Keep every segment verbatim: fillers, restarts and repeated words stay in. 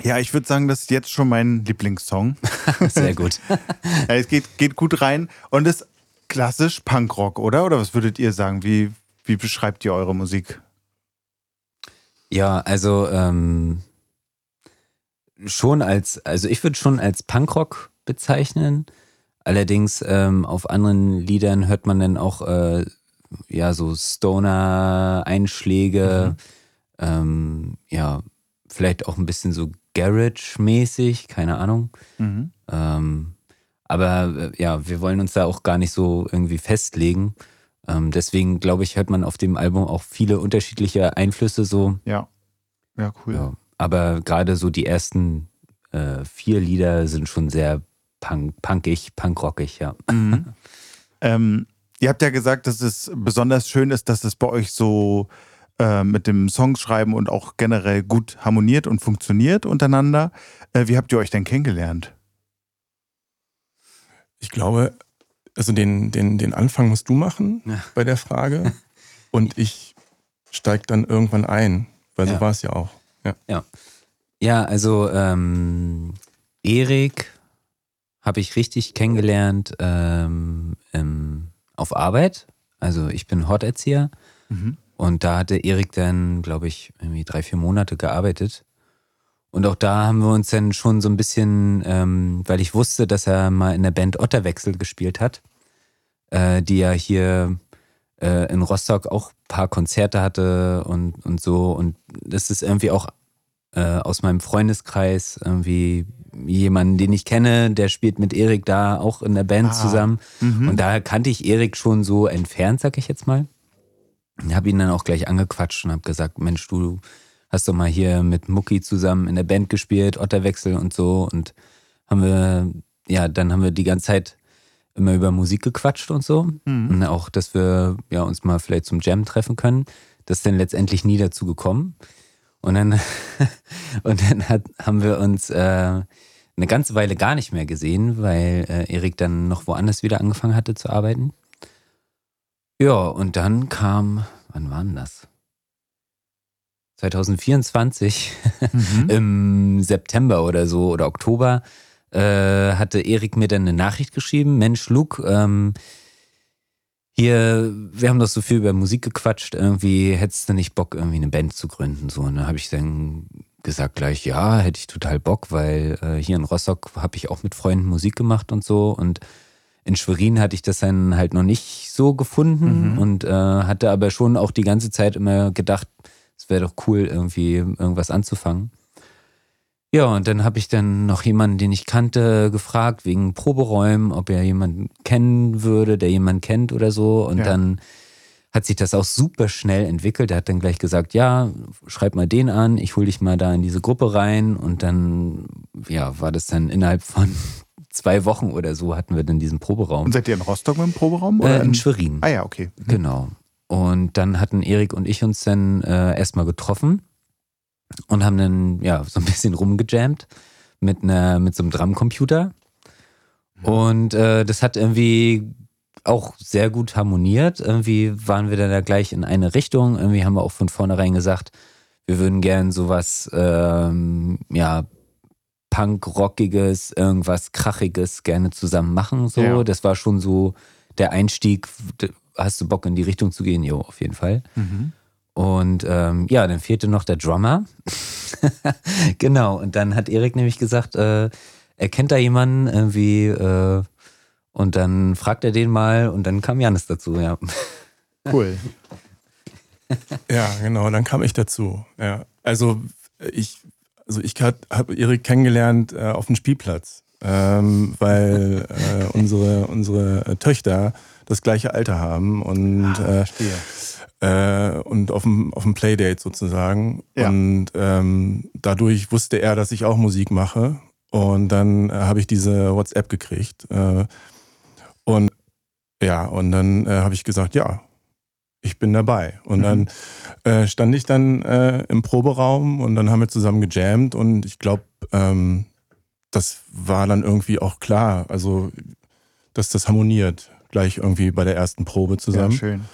Ja, ich würde sagen, das ist jetzt schon mein Lieblingssong. Sehr gut. Ja, es geht, geht gut rein und ist klassisch Punkrock, oder? Oder was würdet ihr sagen? Wie, wie beschreibt ihr eure Musik? Ja, also ähm, schon als, also ich würde schon als Punkrock bezeichnen. Allerdings ähm, auf anderen Liedern hört man dann auch äh, ja so Stoner-Einschläge, Mhm. ähm, ja, vielleicht auch ein bisschen so Garage-mäßig, keine Ahnung. Mhm. Ähm, aber äh, ja, wir wollen uns da auch gar nicht so irgendwie festlegen. Ähm, deswegen glaube ich, hört man auf dem Album auch viele unterschiedliche Einflüsse so. Ja, ja, cool. Ja, aber gerade so die ersten äh, vier Lieder sind schon sehr punk, punkig, punkrockig, ja. Mhm. Ähm, ihr habt ja gesagt, dass es besonders schön ist, dass es bei euch so äh, mit dem Songschreiben und auch generell gut harmoniert und funktioniert untereinander. Äh, wie habt ihr euch denn kennengelernt? Ich glaube, also den, den, den Anfang musst du machen Ja. bei der Frage und ich steige dann irgendwann ein, weil so Ja. war es ja auch. Ja. Ja, ja also ähm, Erik habe ich richtig kennengelernt ähm, im, auf Arbeit. Also ich bin Horterzieher Mhm. und da hatte Erik dann, glaube ich, irgendwie drei, vier Monate gearbeitet. Und auch da haben wir uns dann schon so ein bisschen, ähm, weil ich wusste, dass er mal in der Band Otterwechsel gespielt hat, äh, die ja hier äh, in Rostock auch ein paar Konzerte hatte und, und so. Und das ist irgendwie auch äh, aus meinem Freundeskreis irgendwie jemanden, den ich kenne, der spielt mit Erik da auch in der Band Ah. zusammen. Mhm. Und daher kannte ich Erik schon so entfernt, sag ich jetzt mal. Ich habe ihn dann auch gleich angequatscht und habe gesagt, Mensch, du hast doch mal hier mit Mucki zusammen in der Band gespielt, Otterwechsel und so. Und haben wir, ja, dann haben wir die ganze Zeit immer über Musik gequatscht und so. Mhm. Und auch, dass wir ja, uns mal vielleicht zum Jam treffen können. Das ist dann letztendlich nie dazu gekommen. Und dann, und dann hat, haben wir uns äh, eine ganze Weile gar nicht mehr gesehen, weil äh, Erik dann noch woanders wieder angefangen hatte zu arbeiten. Ja, und dann kam, wann war denn das? zwanzig vierundzwanzig, Mhm. im September oder so oder Oktober, äh, hatte Erik mir dann eine Nachricht geschrieben. Mensch, Luke, ähm, hier, wir haben doch so viel über Musik gequatscht, irgendwie hättest du nicht Bock, irgendwie eine Band zu gründen? So, und dann habe ich dann gesagt gleich, ja, hätte ich total Bock, weil äh, hier in Rostock habe ich auch mit Freunden Musik gemacht und so und in Schwerin hatte ich das dann halt noch nicht so gefunden Mhm. und äh, hatte aber schon auch die ganze Zeit immer gedacht, es wäre doch cool, irgendwie irgendwas anzufangen. Ja, und dann habe ich dann noch jemanden, den ich kannte, gefragt wegen Proberäumen, ob er jemanden kennen würde, der jemanden kennt oder so. Und Ja. dann hat sich das auch super schnell entwickelt. Er hat dann gleich gesagt, ja, schreib mal den an, ich hol dich mal da in diese Gruppe rein. Und dann, ja, war das dann innerhalb von zwei Wochen oder so hatten wir dann diesen Proberaum. Und seid ihr in Rostock mit dem Proberaum? Oder Äh, in Schwerin. Ah ja, okay. Mhm. Genau. Und dann hatten Erik und ich uns dann äh, erstmal getroffen und haben dann ja so ein bisschen rumgejammt mit einer mit so einem Drumcomputer. Und äh, das hat irgendwie auch sehr gut harmoniert. Irgendwie waren wir dann da gleich in eine Richtung. Irgendwie haben wir auch von vornherein gesagt, wir würden gern sowas, ähm, ja, Punk-Rockiges, irgendwas Krachiges gerne zusammen machen. So, Ja. das war schon so der Einstieg. Hast du Bock in die Richtung zu gehen? Jo, auf jeden Fall. Mhm. Und ähm, ja, dann fehlte noch der Drummer. Genau, und dann hat Erik nämlich gesagt, äh, er kennt da jemanden irgendwie äh, und dann fragt er den mal und dann kam Janis dazu, ja. Cool. Ja, genau, dann kam ich dazu. Ja. Also ich, also ich habe Erik kennengelernt äh, auf dem Spielplatz, ähm, weil äh, unsere, unsere Töchter das gleiche Alter haben und äh, äh, und auf dem, auf dem Playdate sozusagen. Ja. Und ähm, dadurch wusste er, dass ich auch Musik mache. Und dann äh, habe ich diese WhatsApp gekriegt. Äh, und ja, und dann äh, habe ich gesagt, ja, ich bin dabei. Und Mhm. dann äh, stand ich dann äh, im Proberaum und dann haben wir zusammen gejammt und ich glaube, ähm, das war dann irgendwie auch klar, also dass das harmoniert, gleich irgendwie bei der ersten Probe Ja, zusammen. schön.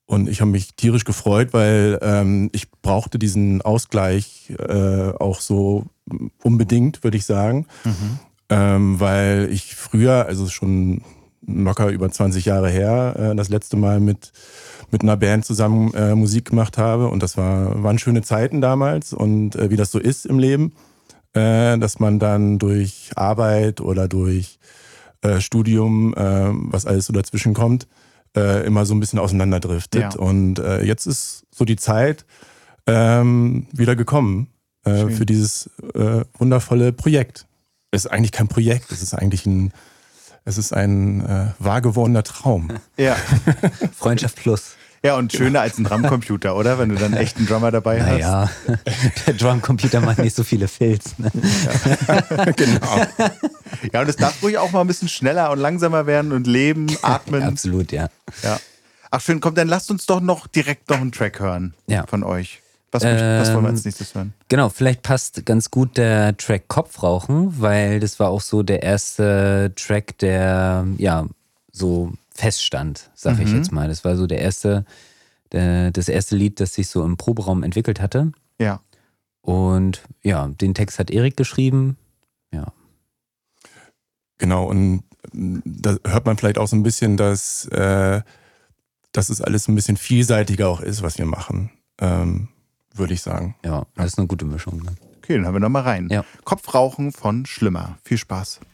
Und ich habe mich tierisch gefreut, weil ähm, ich brauchte diesen Ausgleich äh, auch so unbedingt, würde ich sagen. Mhm. Ähm, weil ich früher, also schon locker über zwanzig Jahre her, äh, das letzte Mal mit, mit einer Band zusammen äh, Musik gemacht habe. Und das war, waren schöne Zeiten damals. Und äh, wie das so ist im Leben, äh, dass man dann durch Arbeit oder durch äh, Studium, äh, was alles so dazwischen kommt, äh, immer so ein bisschen auseinanderdriftet. Ja. Und äh, jetzt ist so die Zeit ähm, wieder gekommen äh, für dieses äh, wundervolle Projekt. Es ist eigentlich kein Projekt, es ist eigentlich ein, es ist ein äh, wahr gewordener Traum. Ja. Freundschaft plus. Ja, und schöner als ein Drumcomputer, oder? Wenn du dann echt einen Drummer dabei hast. Naja, der Drumcomputer macht nicht so viele Fills. Ne? Ja. Genau. Ja, und es darf ruhig auch mal ein bisschen schneller und langsamer werden und leben, atmen. Absolut, ja. Ja. Ach schön, komm, dann lasst uns doch noch direkt noch einen Track hören Ja. von euch. Was, was wollen wir als Ähm, nächstes hören? Genau, vielleicht passt ganz gut der Track Kopfrauchen, weil das war auch so der erste Track, der ja so feststand, sag ich Mhm. jetzt mal. Das war so der erste, der, das erste Lied, das sich so im Proberaum entwickelt hatte. Ja. Und ja, den Text hat Erik geschrieben. Ja. Genau, und da hört man vielleicht auch so ein bisschen, dass, äh, dass es alles ein bisschen vielseitiger auch ist, was wir machen, ähm, würde ich sagen. Ja, das ist eine gute Mischung. Ne? Okay, dann haben wir noch mal rein. Ja. Kopfrauchen von Schlimmer. Viel Spaß.